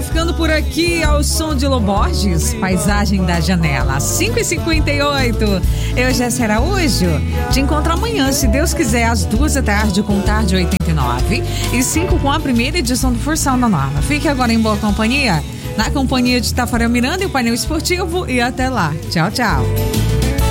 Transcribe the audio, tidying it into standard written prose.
ficando por aqui ao som de Loborges, Paisagem da Janela, 5h58. Eu, Jéssica Araújo, te encontro amanhã, se Deus quiser, às 2h com Tarde 89 e 5 com a primeira edição do Forção da Nova. Fique agora em boa companhia, na companhia de Tafarel Miranda e o painel esportivo, e até lá. Tchau, tchau.